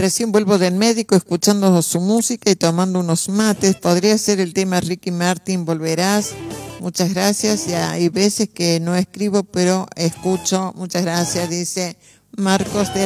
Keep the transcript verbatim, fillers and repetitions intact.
recién vuelvo del médico escuchando su música y tomando unos mates. Podría ser el tema Ricky Martin, Volverás. Muchas gracias. Ya hay veces que no escribo, pero escucho. Muchas gracias, dice Marcos de